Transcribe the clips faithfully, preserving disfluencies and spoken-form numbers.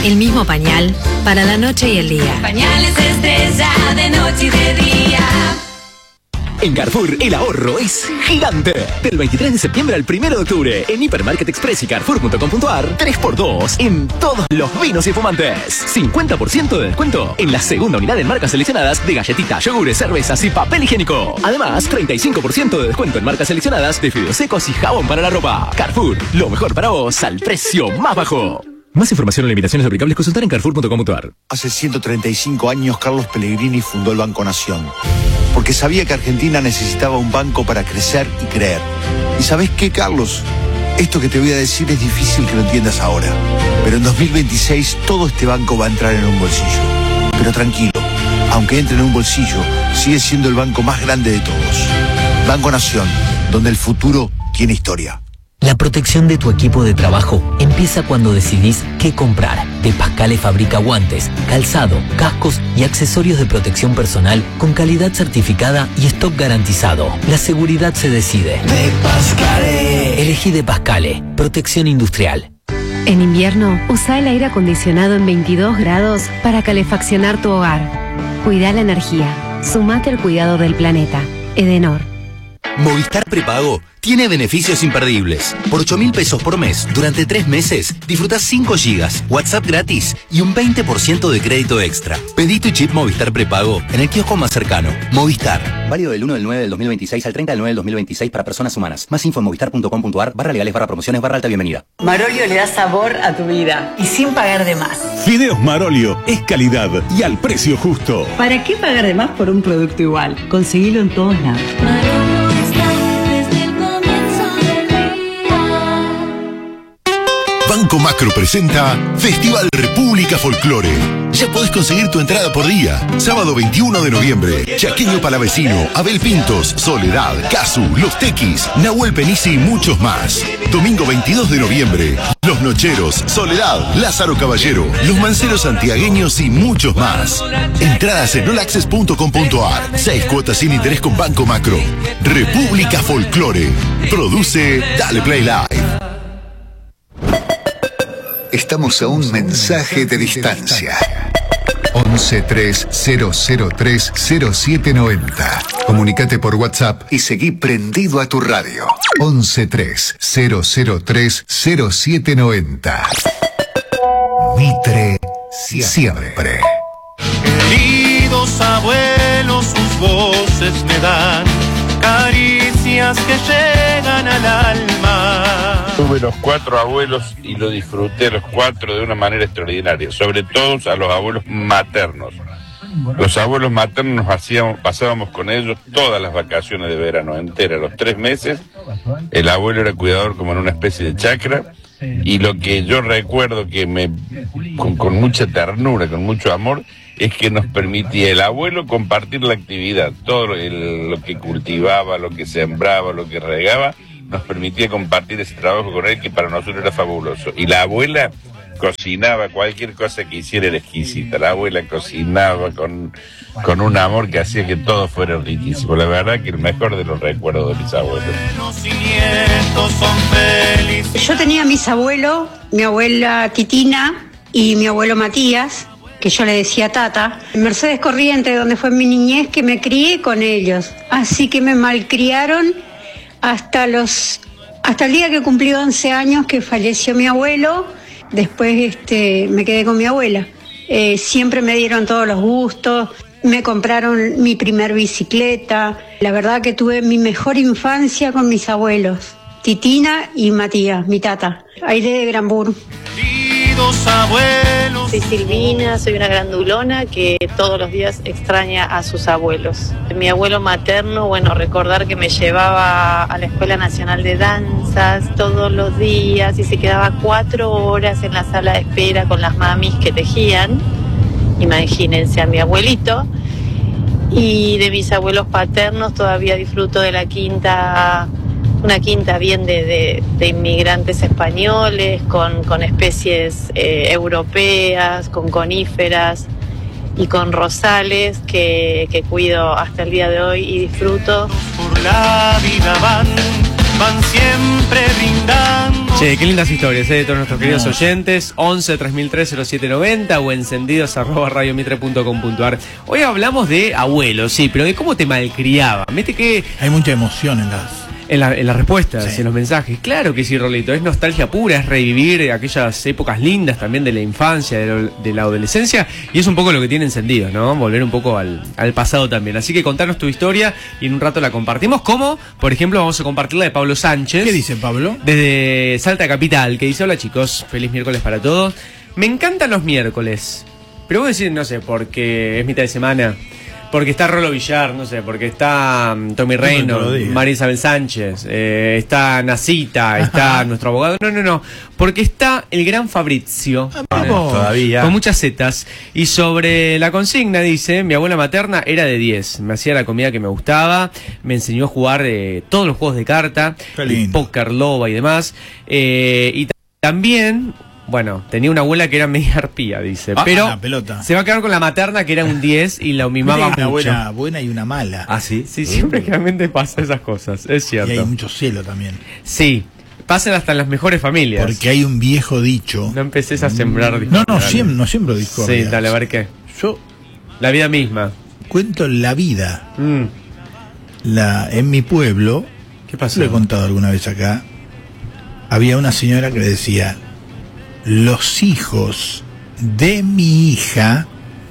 El mismo pañal para la noche y el día. Pañales Estrella de noche y de día. En Carrefour, el ahorro es gigante. Del veintitrés de septiembre al primero de octubre, en Hipermarket Express y Carrefour punto com punto ar, tres por dos en todos los vinos y fumantes. cincuenta por ciento de descuento en la segunda unidad en marcas seleccionadas de galletitas, yogures, cervezas y papel higiénico. Además, treinta y cinco por ciento de descuento en marcas seleccionadas de fideos secos y jabón para la ropa. Carrefour, lo mejor para vos al precio más bajo. Más información o limitaciones aplicables, consultar en Carrefour punto com punto ar. Hace ciento treinta y cinco años, Carlos Pellegrini fundó el Banco Nación, porque sabía que Argentina necesitaba un banco para crecer y creer. ¿Y sabés qué, Carlos? Esto que te voy a decir es difícil que lo entiendas ahora, pero en dos mil veintiséis todo este banco va a entrar en un bolsillo. Pero tranquilo, aunque entre en un bolsillo, sigue siendo el banco más grande de todos. Banco Nación, donde el futuro tiene historia. La protección de tu equipo de trabajo empieza cuando decidís qué comprar. De Pascale fabrica guantes, calzado, cascos y accesorios de protección personal con calidad certificada y stock garantizado. La seguridad se decide. De Pascale. Elegí De Pascale. Protección industrial. En invierno, usa el aire acondicionado en veintidós grados para calefaccionar tu hogar. Cuida la energía. Sumate al cuidado del planeta. Edenor. Movistar Prepago tiene beneficios imperdibles. Por ocho mil pesos por mes, durante tres meses, disfrutás cinco gigas, WhatsApp gratis y un veinte por ciento de crédito extra. Pedí tu chip Movistar Prepago en el kiosco más cercano. Movistar. Válido del uno del nueve del dos mil veintiséis al treinta del nueve del dos mil veintiséis para personas humanas. Más info en movistar punto com punto ar, barra legales, barra promociones, barra alta bienvenida. Marolio le da sabor a tu vida y sin pagar de más. Fideos Marolio es calidad y al precio justo. ¿Para qué pagar de más por un producto igual? Conseguilo en todos lados. Banco Macro presenta Festival República Folclore. Ya podés conseguir tu entrada por día. Sábado veintiuno de noviembre, Chaqueño Palavecino, Abel Pintos, Soledad, Casu, Los Tequis, Nahuel Penisi y muchos más. Domingo veintidós de noviembre, Los Nocheros, Soledad, Lázaro Caballero, Los Manceros Santiagueños y muchos más. Entradas en all access punto com punto ar. Seis cuotas sin interés con Banco Macro. República Folclore. Produce Dale Play Live. Estamos a un mensaje de distancia. once tres cero cero tres cero siete noventa. Comunicate por WhatsApp y seguí prendido a tu radio. once tres cero cero tres cero siete noventa. Mitre siempre. Queridos abuelos, sus voces me dan caricias que llegan al alma. Tuve los cuatro abuelos y lo disfruté los cuatro de una manera extraordinaria, sobre todo a los abuelos maternos. Los abuelos maternos nos hacíamos, pasábamos con ellos todas las vacaciones de verano enteras, los tres meses. El abuelo era cuidador como en una especie de chacra, y lo que yo recuerdo que me con, con mucha ternura, con mucho amor, es que nos permitía el abuelo compartir la actividad, todo el, lo que cultivaba, lo que sembraba, lo que regaba, nos permitía compartir ese trabajo con él, que para nosotros era fabuloso. Y la abuela cocinaba, cualquier cosa que hiciera era exquisita. La abuela cocinaba con, con un amor que hacía que todo fuera riquísimo. La verdad que el mejor de los recuerdos de mis abuelos. Yo tenía a mis abuelos, mi abuela Titina y mi abuelo Matías, que yo le decía Tata, en Mercedes Corrientes, donde fue mi niñez, que me crié con ellos. Así que me malcriaron hasta los hasta el día que cumplí once años, que falleció mi abuelo. Después este, me quedé con mi abuela. Eh, siempre me dieron todos los gustos, me compraron mi primer bicicleta. La verdad que tuve mi mejor infancia con mis abuelos, Titina y Matías, mi tata, Aire de Granbur. Soy Silvina, soy una grandulona que todos los días extraña a sus abuelos. Mi abuelo materno, bueno, recordar que me llevaba a la Escuela Nacional de Danzas todos los días y se quedaba cuatro horas en la sala de espera con las mamis que tejían. Imagínense a mi abuelito. Y de mis abuelos paternos todavía disfruto de la quinta, una quinta bien de, de, de inmigrantes españoles, con, con especies eh, europeas, con coníferas y con rosales que, que cuido hasta el día de hoy y disfruto. Por la vida van van siempre brindando. Che, qué lindas historias, ¿eh? De todos nuestros queridos oyentes. once tres mil tres cero siete noventa o encendidos arroba radiomitre punto com punto ar. Hoy hablamos de abuelos, sí, pero de cómo te malcriaban. Viste que hay mucha emoción en las... En, la, en las respuestas, sí. En los mensajes. Claro que sí, Rolito. Es nostalgia pura, es revivir aquellas épocas lindas también de la infancia, de, lo, de la adolescencia. Y es un poco lo que tiene encendido, ¿no? Volver un poco al, al pasado también. Así que contanos tu historia y en un rato la compartimos. Como, por ejemplo, vamos a compartir la de Pablo Sánchez. ¿Qué dice Pablo? Desde Salta Capital, que dice: hola chicos, feliz miércoles para todos. Me encantan los miércoles. Pero vos decís, no sé, porque es mitad de semana. Porque está Rolo Villar, no sé, porque está um, Tommy Reino, María Isabel Sánchez, eh, está Nacita, Ajá. está nuestro abogado. No, no, no. Porque está el gran Fabrizio. Ah, todavía. Con muchas zetas. Y sobre la consigna dice: mi abuela materna era de diez. Me hacía la comida que me gustaba. Me enseñó a jugar eh, todos los juegos de carta. Póker, loba y demás. Eh, y t- también... Bueno, tenía una abuela que era media arpía, dice. Ah, pero la pelota. Se va a quedar con la materna, que era un diez, y la mimaba mucho. Una abuela buena y una mala. Ah, sí. Sí, siempre realmente pasa esas cosas, es cierto. Y hay mucho cielo también. Sí, pasan hasta en las mejores familias. Porque hay un viejo dicho. No empecés a sembrar discordia. No, no, siempre, no siempre discordia. Sí, dale, a ver qué. Yo... La vida misma. Cuento la vida. Mm. La, en mi pueblo... ¿Qué pasó? Lo he contado alguna vez acá. Había una señora que le decía... Los hijos de mi hija,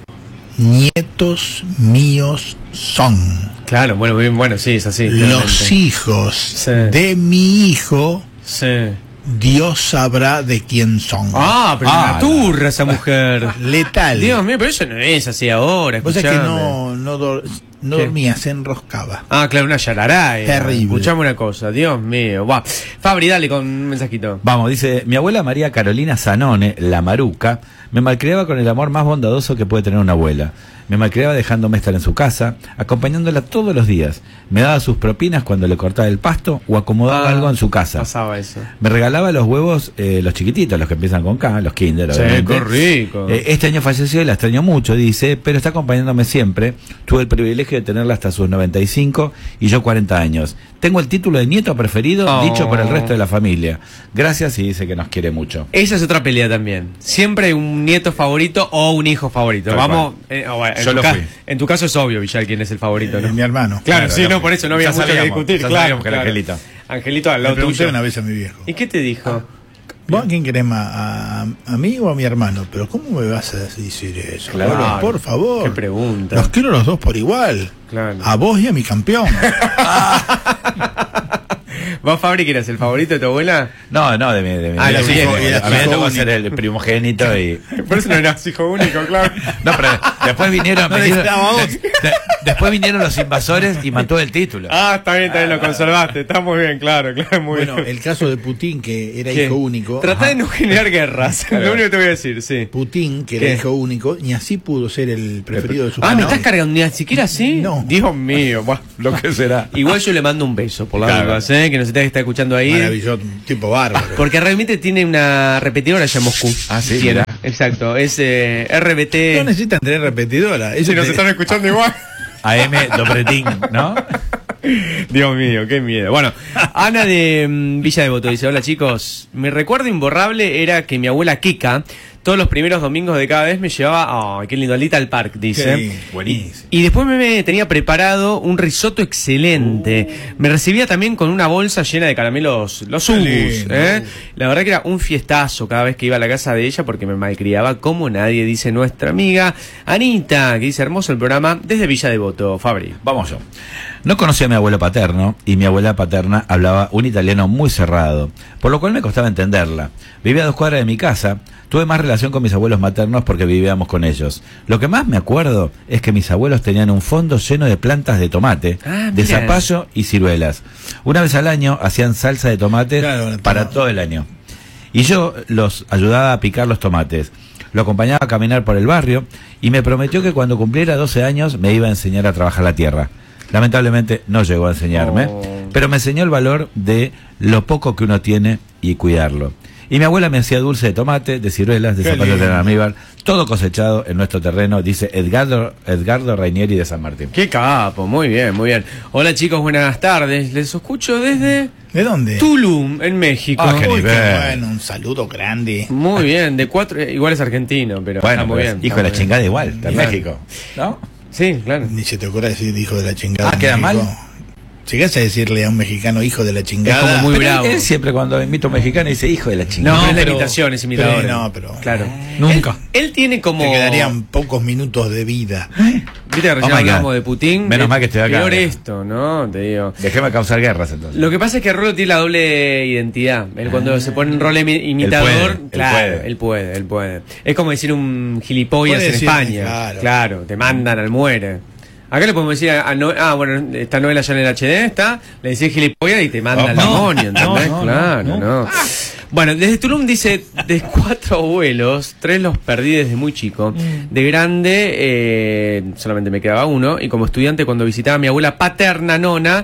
nietos míos son. Claro, bueno, bien, bueno, sí, es así. Los claramente. hijos sí. de mi hijo, sí. Dios sabrá de quién son. Ah, pero ah, una turra esa mujer. Letal. Dios mío, pero eso no es así ahora. Vos es que no, no, do, no dormía, se enroscaba. Ah, claro, una yarará. Terrible. Escuchame una cosa, Dios mío. Va. Fabri, dale con un mensajito. Vamos, dice: mi abuela María Carolina Zanone, la Maruca, me malcriaba con el amor más bondadoso que puede tener una abuela. Me malcriaba dejándome estar en su casa, acompañándola todos los días. Me daba sus propinas cuando le cortaba el pasto o acomodaba ah, algo en su casa. Pasaba eso. Me regalaba los huevos, eh, los chiquititos, los que empiezan con K, los Kinder, sí, obviamente. Qué rico. Eh, este año falleció y la extraño mucho, dice, pero está acompañándome siempre. Tuve el privilegio de tenerla hasta sus noventa y cinco y yo cuarenta años. Tengo el título de nieto preferido, oh. dicho por el resto de la familia. Gracias, y dice que nos quiere mucho. Esa es otra pelea también. Siempre hay un nieto favorito o un hijo favorito. Tal Vamos, eh, oh, bueno, yo lo ca- fui. En tu caso es obvio, Villar, quién es el favorito, eh, ¿no? Mi hermano. Claro, claro sí, claro. no, por eso no había ya mucho sabíamos, que discutir. Ya claro, que claro. el Angelito. Angelito al lado Le pregunté tuyo. una vez a mi viejo. ¿Y qué te dijo? ¿Vos a quién querés más? ¿A, a mí o a mi hermano? Pero ¿cómo me vas a decir eso? Claro. Bueno, por favor. Qué pregunta. Los quiero los dos por igual. Claro. A vos y a mi campeón. ¿Vos, Fabri, que eras el favorito de tu abuela? No, no, de mi, de mi ah, de sí, mi, hijo, de, a mí me tocó ser el primogénito y... Por eso no eras hijo único, claro. No, pero después vinieron... no vinieron de, de, después vinieron los invasores y mató el título. Ah, está bien, está bien, lo conservaste. Está muy bien, claro, claro, muy bueno, bien. el caso de Putin, que era ¿Qué? hijo único. Trata de no generar guerras, Claro. lo único que te voy a decir, sí. Putin, que ¿Qué? era hijo único, ni así pudo ser el preferido de su Ah, padre. ¿me estás cargando ni siquiera así? No. Dios mío, buah, Lo que será. Igual yo le mando un beso por la Claro. dudas, ¿eh? Que nos está, está escuchando ahí. Maravilloso, tipo bárbaro. Porque realmente tiene una repetidora allá en Moscú. Ah, sí, Tiene, mira. exacto, es eh, R B T. No necesitan tener repetidora. Eso Si nos te- están escuchando igual. A M Dobretín, ¿no? Dios mío, qué miedo. Bueno, Ana de mm, Villa Devoto dice: hola chicos, mi recuerdo imborrable era que mi abuela Kika todos los primeros domingos de cada vez me llevaba, ay, qué lindo, al Little Park, dice. Sí, buenísimo. Y, y después me, me tenía preparado un risotto excelente. Me recibía también con una bolsa llena de caramelos, los Qué Ubus, lindo. ¿eh? La verdad que era un fiestazo cada vez que iba a la casa de ella porque me malcriaba como nadie, dice nuestra amiga Anita, que dice: hermoso el programa desde Villa Devoto. Fabri. Vamos yo. No conocía a mi abuelo paterno y mi abuela paterna hablaba un italiano muy cerrado, por lo cual me costaba entenderla. Vivía a dos cuadras de mi casa, tuve más relación con mis abuelos maternos porque vivíamos con ellos. Lo que más me acuerdo es que mis abuelos tenían un fondo lleno de plantas de tomate, Ah, de mira. zapallo y ciruelas. Una vez al año hacían salsa de tomate Claro, para toma. todo el año. Y yo los ayudaba a picar los tomates. Lo acompañaba a caminar por el barrio y me prometió que cuando cumpliera doce años me iba a enseñar a trabajar la tierra. Lamentablemente no llegó a enseñarme, Oh. pero me enseñó el valor de lo poco que uno tiene y cuidarlo. Y mi abuela me hacía dulce de tomate, de ciruelas, de Qué zapallos de lindo. almíbar, todo cosechado en nuestro terreno, dice Edgardo, Edgardo Rainieri de San Martín. Qué capo, muy bien, muy bien. Hola chicos, buenas tardes. Les escucho desde ¿De dónde? Tulum, en México. Ah, qué Uy, nivel. qué bueno, un saludo grande. Muy bien, de cuatro, eh, igual es argentino, pero Bueno, está muy pues, bien. hijo de está la muy chingada bien. igual, está en Claro. México. ¿No? Sí, claro. Ni se te ocurra decir hijo de la chingada. Ah, ¿queda en México. mal? Llegás a decirle a un mexicano hijo de la chingada. Es como muy Pero bravo. Él, él siempre cuando invita a un mexicano dice hijo de la No, chingada. pero es la pero- imitación, es imitador. pero no, pero- Claro. Nunca. Él, él tiene como. Te quedarían pocos minutos de vida. Viste que recién Oh my hablamos God. de Putin. Menos es mal que estoy acá, Peor mira. esto, ¿no? Te digo. Déjeme causar guerras entonces. Lo que pasa es que Rolo tiene la doble identidad. Él cuando se pone en rol imi- imitador, puede, él claro, puede. él puede, él puede. Es como decir un gilipollas Puede en decir, España. claro. Claro. te mandan al muere. Acá le podemos decir a, a no- ah, bueno, esta novela ya en el H D está, le decís gilipollas y te manda Oh, al no, demonio, ¿entendés? no, no, claro, no, no. Bueno, desde Tulum dice, de cuatro abuelos, tres los perdí desde muy chico. De grande, eh, solamente me quedaba uno, y como estudiante cuando visitaba a mi abuela paterna nona,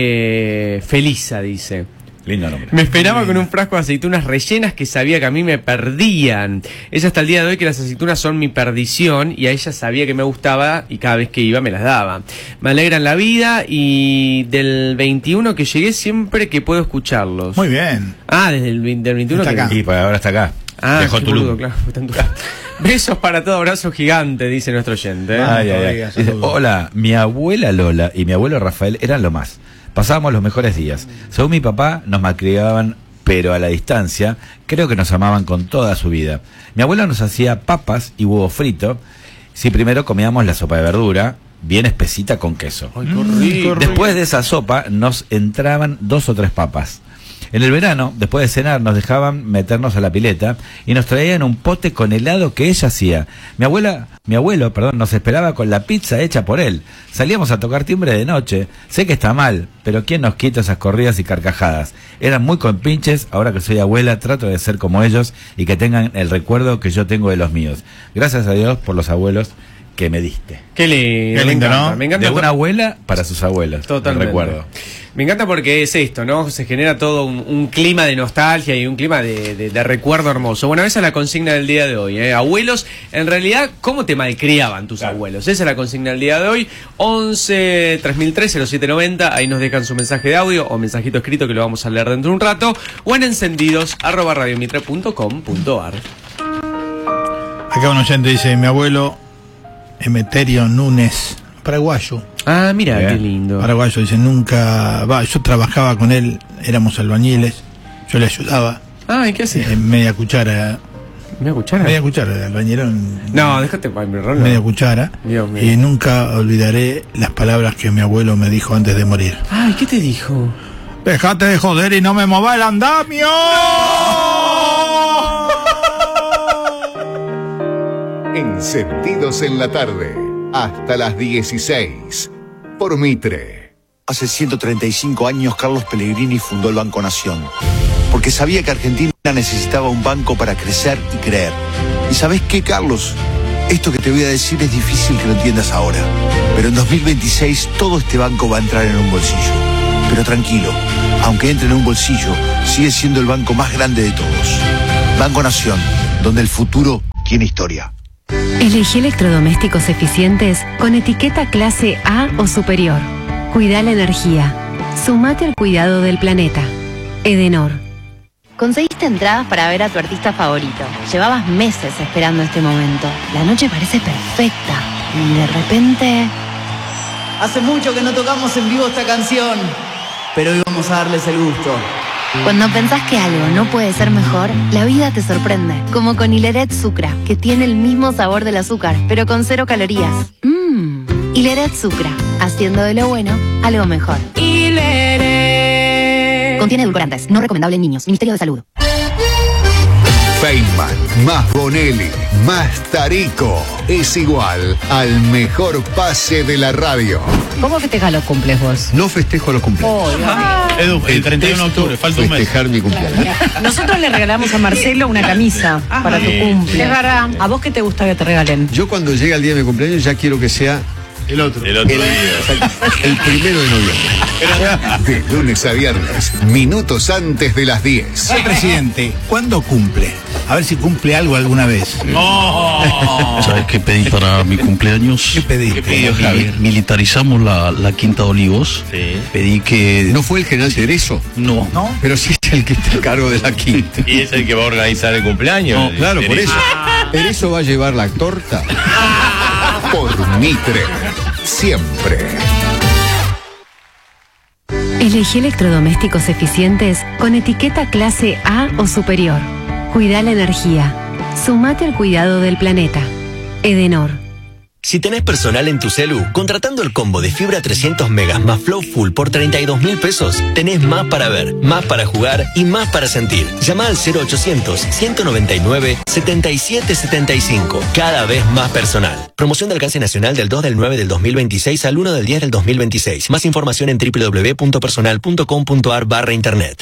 eh, Felisa, dice. Lindo nombre. Me esperaba con un frasco de aceitunas rellenas que sabía que a mí me perdían. Ella hasta el día de hoy que las aceitunas son mi perdición y a ella sabía que me gustaba y cada vez que iba me las daba. Me alegran la vida y del veintiuno que llegué siempre que puedo escucharlos. Muy bien. Ah, desde el veinte del veintiuno Está que... acá. Y pues ahora está acá. Ah, Dejó qué Tulum. boludo, claro, fue tan duro. Besos para todo, abrazo gigante, dice nuestro oyente. ¿eh? Ay, ay, ay. Diga, Dice, saludos. hola, mi abuela Lola y mi abuelo Rafael eran lo más. Pasábamos los mejores días. Según mi papá, nos malcriaban, pero a la distancia, creo que nos amaban con toda su vida. Mi abuela nos hacía papas y huevo frito. Si primero comíamos la sopa de verdura, bien espesita con queso. Ay, qué rico. Después de esa sopa nos entraban dos o tres papas. En el verano, después de cenar, nos dejaban meternos a la pileta y nos traían un pote con helado que ella hacía. Mi abuela, mi abuelo, perdón, nos esperaba con la pizza hecha por él. Salíamos a tocar timbre de noche. Sé que está mal, pero ¿quién nos quita esas corridas y carcajadas? Eran muy compinches, ahora que soy abuela trato de ser como ellos y que tengan el recuerdo que yo tengo de los míos. Gracias a Dios por los abuelos que me diste. Qué lindo, Qué me lindo, encanta, ¿no? me encanta De to- una abuela para sus abuelos. Totalmente. El recuerdo. Me encanta porque es esto, ¿no? Se genera todo un, un clima de nostalgia y un clima de, de- de recuerdo hermoso. Bueno, esa es la consigna del día de hoy, ¿eh? Abuelos, en realidad, ¿cómo te malcriaban tus abuelos? Esa es la consigna del día de hoy. once tres mil tres cero siete noventa, ahí nos dejan su mensaje de audio o mensajito escrito que lo vamos a leer dentro de un rato, o en encendidos arroba radiomitre punto com punto ar. Acá un oyente dice, mi abuelo Emeterio Núñez, paraguayo. Ah, mira, Bien. qué lindo. Paraguayo, dice, nunca, va, yo trabajaba con él, éramos albañiles, yo le ayudaba, Ah, ¿y qué haces? en media cuchara, ¿Me escucharon? media cuchara, albañerón, No, déjate para mi rol. media cuchara, Dios mío. y nunca olvidaré las palabras que mi abuelo me dijo antes de morir. Ay, ¿qué te dijo? Dejate de joder y no me movas el andamio. Encendidos en la tarde, hasta las dieciséis, por Mitre. Hace ciento treinta y cinco años Carlos Pellegrini fundó el Banco Nación, porque sabía que Argentina necesitaba un banco para crecer y creer. ¿Y sabés qué, Carlos? Esto que te voy a decir es difícil que lo entiendas ahora, pero en dos mil veintiséis todo este banco va a entrar en un bolsillo. Pero tranquilo, aunque entre en un bolsillo, sigue siendo el banco más grande de todos. Banco Nación, donde el futuro tiene historia. Elegí electrodomésticos eficientes con etiqueta clase A o superior. Cuida la energía. Sumate al cuidado del planeta. Edenor. Conseguiste entradas para ver a tu artista favorito. Llevabas meses esperando este momento. La noche parece perfecta. Y de repente... Hace mucho que no tocamos en vivo esta canción, pero hoy vamos a darles el gusto. Cuando pensás que algo no puede ser mejor, la vida te sorprende. Como con Hileret Sucra, que tiene el mismo sabor del azúcar, pero con cero calorías. Mmm. Hileret Sucra, haciendo de lo bueno algo mejor. Hileret. Contiene edulcorantes, no recomendable en niños. Ministerio de Salud. Feynman, más Bonelli, más Tarico, es igual al mejor pase de la radio. ¿Cómo festejas los cumples vos? No festejo los cumpleaños. Edu, el treinta y uno de octubre, falta un mes. Festejar mi cumpleaños. Nosotros le regalamos a Marcelo una camisa para tu Sí. cumple. Es verdad. ¿A vos qué te gusta que te regalen? Yo cuando llega el día de mi cumpleaños ya quiero que sea El otro. El otro El, día. el primero de noviembre. De lunes a viernes, minutos antes de las diez. El presidente, ¿cuándo cumple? A ver si cumple algo alguna vez. No. ¿Sabes qué pedí para mi cumpleaños? ¿Qué pediste? ¿Qué pidió, Javier? Militarizamos la, la Quinta de Olivos. Sí. Pedí que... ¿No fue el general Tereso? No. ¿No? Pero sí es el que está a cargo de la quinta. Y es el que va a organizar el cumpleaños. No, claro, por eso. Tereso va a llevar la torta. Por Mitre. Siempre. Elegí electrodomésticos eficientes con etiqueta clase A o superior. Cuida la energía. Sumate al cuidado del planeta. Edenor. Si tenés personal en tu celu, contratando el combo de fibra trescientos megas más Flow Full por treinta y dos mil pesos, tenés más para ver, más para jugar y más para sentir. Llama al cero ochocientos, ciento noventa y nueve, setenta y siete setenta y cinco. Cada vez más personal. Promoción de alcance nacional del dos del nueve del dos mil veintiséis al uno del diez del dos mil veintiséis. Más información en doble u doble u doble u punto personal punto com punto a r barra internet.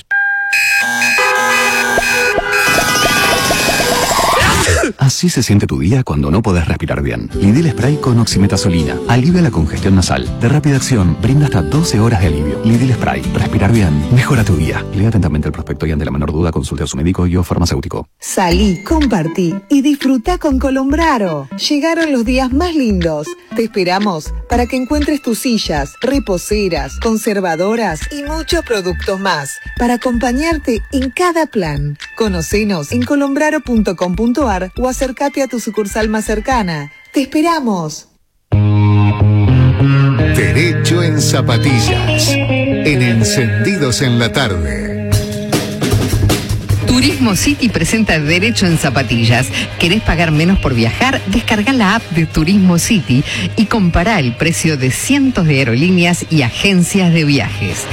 Así se siente tu día cuando no podés respirar bien. Lidl Spray con oximetazolina. Alivia la congestión nasal. De rápida acción, brinda hasta doce horas de alivio. Lidl Spray. Respirar bien. Mejora tu día. Lea atentamente el prospecto y ante la menor duda consulte a su médico y o farmacéutico. Salí, compartí y disfruta con Colombraro. Llegaron los días más lindos. Te esperamos para que encuentres tus sillas, reposeras, conservadoras y muchos productos más para acompañarte en cada plan. Conocenos en colombraro punto com punto a r o acércate a tu sucursal más cercana. ¡Te esperamos! Derecho en zapatillas. En Encendidos en la Tarde. Turismo City presenta Derecho en Zapatillas. ¿Querés pagar menos por viajar? Descarga la app de Turismo City y compará el precio de cientos de aerolíneas y agencias de viajes.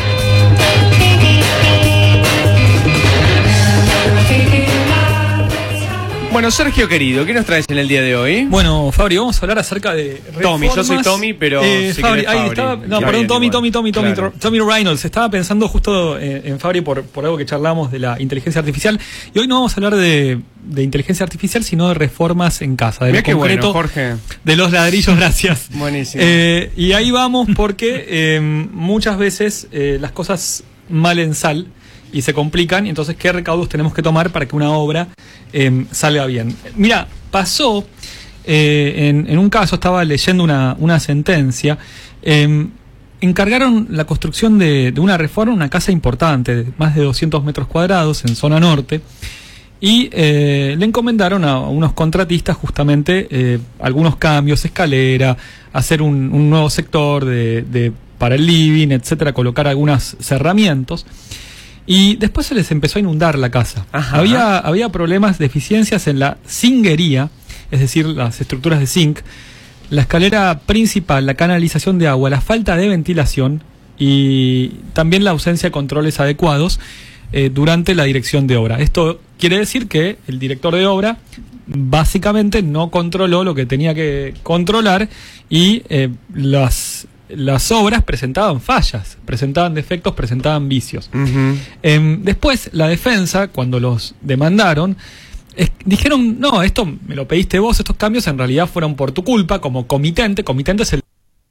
Bueno, Sergio querido, ¿qué nos traes en el día de hoy? Bueno, Fabri, vamos a hablar acerca de reformas. Tommy, yo soy Tommy, pero eh, si Fabri, querés ahí Fabri. estaba, no, Está perdón, bien, Tommy, igual. Tommy, Tommy, Tommy, Claro. Tommy Reynolds. Estaba pensando justo en, en Fabri por, por algo que charlamos de la inteligencia artificial. Y hoy no vamos a hablar de, de inteligencia artificial, sino de reformas en casa. De Mirá lo qué concreto, bueno, Jorge. de los ladrillos, gracias. Buenísimo. Eh, y ahí vamos porque eh, muchas veces eh, las cosas mal en sal y se complican, y entonces qué recaudos tenemos que tomar para que una obra eh, salga bien. Mira, pasó eh, en, en un caso, estaba leyendo una, una sentencia, eh, encargaron la construcción de, de una reforma, una casa importante, de más de doscientos metros cuadrados en zona norte, y eh, le encomendaron a unos contratistas justamente eh, algunos cambios, escalera, hacer un, un nuevo sector de, de, para el living, etcétera, colocar algunos cerramientos. Y después se les empezó a inundar la casa. Ajá. Había, había problemas, deficiencias en la zinguería, es decir, las estructuras de zinc, la escalera principal, la canalización de agua, la falta de ventilación y también la ausencia de controles adecuados eh, durante la dirección de obra. Esto quiere decir que el director de obra básicamente no controló lo que tenía que controlar y eh, las... las obras presentaban fallas, presentaban defectos, presentaban vicios. Uh-huh. Eh, después, la defensa, cuando los demandaron, eh, dijeron, no, esto me lo pediste vos, estos cambios en realidad fueron por tu culpa, como comitente. Comitente es el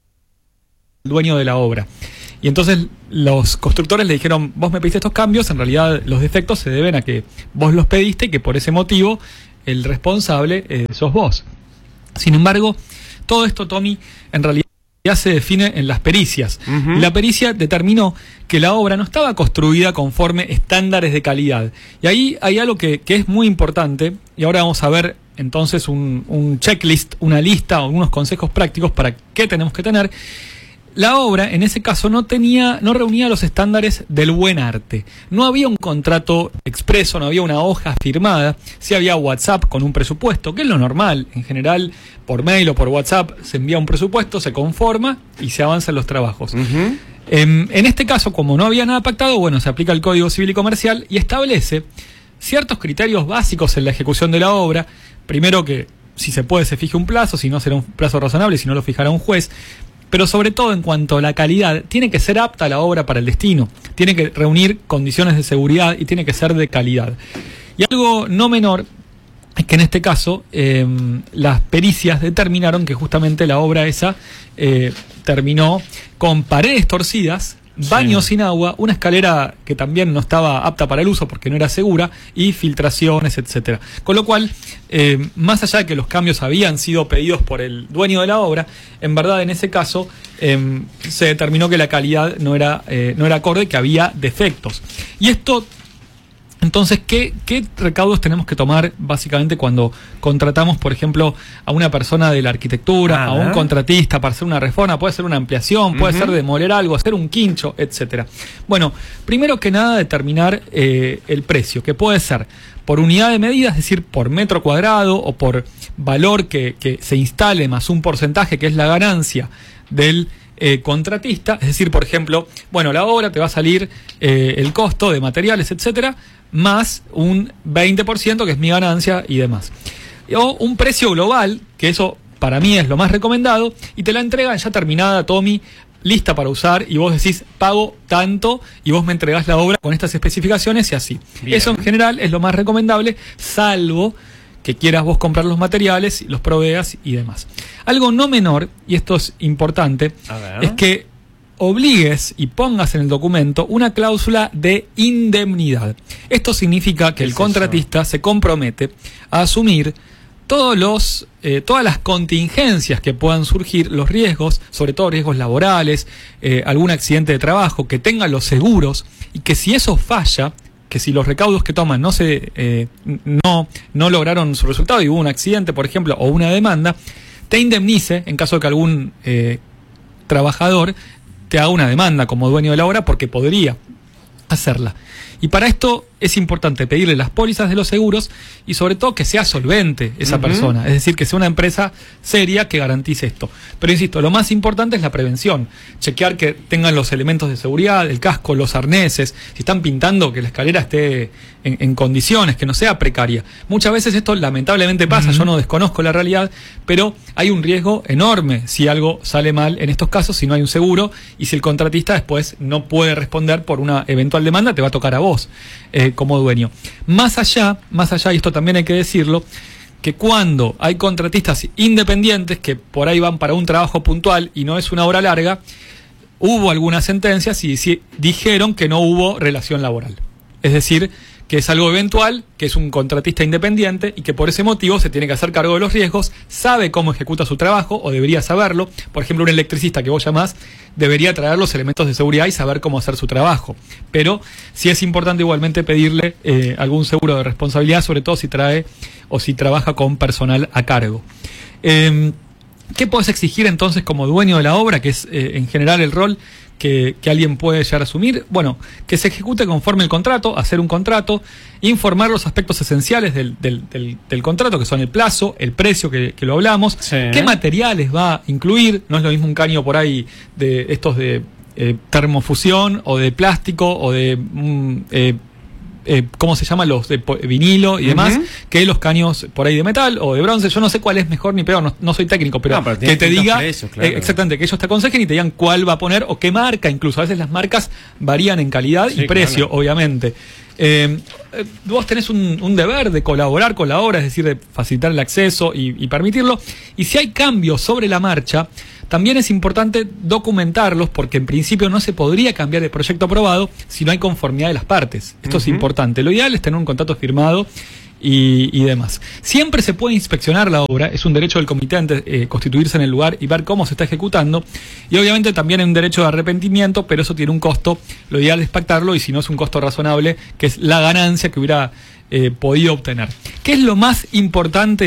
dueño de la obra. Y entonces los constructores le dijeron, vos me pediste estos cambios, en realidad los defectos se deben a que vos los pediste y que por ese motivo el responsable eh, sos vos. Sin embargo, todo esto, Tommy, en realidad ya se define en las pericias. Uh-huh. Y la pericia determinó que la obra no estaba construida conforme estándares de calidad. Y ahí hay algo que, que es muy importante, y ahora vamos a ver entonces un, un checklist, una lista, unos consejos prácticos para qué tenemos que tener. La obra, en ese caso, no tenía, no reunía los estándares del buen arte. No había un contrato expreso, no había una hoja firmada. Sí había WhatsApp con un presupuesto, que es lo normal. En general, por mail o por WhatsApp se envía un presupuesto, se conforma y se avanzan los trabajos. Uh-huh. En, en este caso, como no había nada pactado, bueno, se aplica el Código Civil y Comercial y establece ciertos criterios básicos en la ejecución de la obra. Primero que, si se puede, se fije un plazo, si no será un plazo razonable, si no lo fijará un juez. Pero sobre todo en cuanto a la calidad, tiene que ser apta la obra para el destino, tiene que reunir condiciones de seguridad y tiene que ser de calidad. Y algo no menor es que en este caso eh, las pericias determinaron que justamente la obra esa eh, terminó con paredes torcidas, baños sí. sin agua, una escalera que también no estaba apta para el uso porque no era segura y filtraciones, etcétera. Con lo cual, eh, más allá de que los cambios habían sido pedidos por el dueño de la obra, en verdad en ese caso eh, se determinó que la calidad no era, eh, no era acorde, que había defectos. Y esto... Entonces, ¿qué, ¿qué recaudos tenemos que tomar básicamente cuando contratamos, por ejemplo, a una persona de la arquitectura, ah, a un ¿eh? contratista para hacer una reforma? Puede ser una ampliación, puede uh-huh. ser demoler algo, hacer un quincho, etcétera. Bueno, primero que nada, determinar eh, el precio, que puede ser por unidad de medida, es decir, por metro cuadrado o por valor que, que se instale más un porcentaje que es la ganancia del Eh, contratista, es decir, por ejemplo, bueno, la obra te va a salir eh, el costo de materiales, etcétera, más un veinte por ciento que es mi ganancia y demás. O un precio global, que eso para mí es lo más recomendado, y te la entregan ya terminada, Tommy, lista para usar, y vos decís, pago tanto, y vos me entregás la obra con estas especificaciones y así. Bien. Eso en general es lo más recomendable, salvo que quieras vos comprar los materiales, los proveas y demás. Algo no menor, y esto es importante, es que obligues y pongas en el documento una cláusula de indemnidad. Esto significa que el contratista se compromete a asumir todos los, eh, todas las contingencias que puedan surgir, los riesgos, sobre todo riesgos laborales, eh, algún accidente de trabajo, que tengan los seguros, y que si eso falla, que si los recaudos que toman no se eh, no, no lograron su resultado y hubo un accidente, por ejemplo, o una demanda, te indemnice en caso de que algún eh, trabajador te haga una demanda como dueño de la obra, porque podría hacerla. Y para esto es importante pedirle las pólizas de los seguros y sobre todo que sea solvente esa uh-huh. persona, es decir, que sea una empresa seria que garantice esto. Pero insisto, lo más importante es la prevención, chequear que tengan los elementos de seguridad, el casco, los arneses, si están pintando que la escalera esté en, en condiciones, que no sea precaria. Muchas veces esto lamentablemente pasa, uh-huh. yo no desconozco la realidad, pero hay un riesgo enorme si algo sale mal en estos casos, si no hay un seguro y si el contratista después no puede responder por una eventual demanda, te va a tocar a vos. Eh, como dueño. Más allá, más allá, y esto también hay que decirlo, que cuando hay contratistas independientes que por ahí van para un trabajo puntual y no es una obra larga, hubo algunas sentencias y si, dijeron que no hubo relación laboral. Es decir, que es algo eventual, que es un contratista independiente y que por ese motivo se tiene que hacer cargo de los riesgos, sabe cómo ejecuta su trabajo o debería saberlo. Por ejemplo, un electricista que vos llamás debería traer los elementos de seguridad y saber cómo hacer su trabajo. Pero sí es importante igualmente pedirle eh, algún seguro de responsabilidad, sobre todo si trae o si trabaja con personal a cargo. Eh, ¿Qué podés exigir entonces como dueño de la obra, que es eh, en general el rol que, que alguien puede llegar a asumir? Bueno, que se ejecute conforme el contrato, hacer un contrato, informar los aspectos esenciales del, del, del, del contrato, que son el plazo, el precio que, que lo hablamos, sí. qué materiales va a incluir, no es lo mismo un caño por ahí de estos de eh, termofusión o de plástico o de... Mm, eh, Eh, ¿cómo se llaman los de vinilo y demás? Uh-huh. Que los caños por ahí de metal o de bronce. Yo no sé cuál es mejor ni peor, no, no soy técnico, pero, no, pero que te diga precios, claro. eh, exactamente, que ellos te aconsejen y te digan cuál va a poner o qué marca, incluso a veces las marcas varían en calidad sí, y precio, claro. obviamente. Eh, eh, vos tenés un, un deber de colaborar con la obra, es decir, de facilitar el acceso y, y permitirlo, y si hay cambios sobre la marcha, también es importante documentarlos, porque en principio no se podría cambiar el proyecto aprobado si no hay conformidad de las partes. Esto uh-huh. es importante. Lo ideal es tener un contrato firmado y, y demás. Siempre se puede inspeccionar la obra, es un derecho del comité antes, eh, constituirse en el lugar y ver cómo se está ejecutando, y obviamente también hay un derecho de arrepentimiento, pero eso tiene un costo. Lo ideal es pactarlo, y si no es un costo razonable, que es la ganancia que hubiera eh, podido obtener. ¿Qué es lo más importante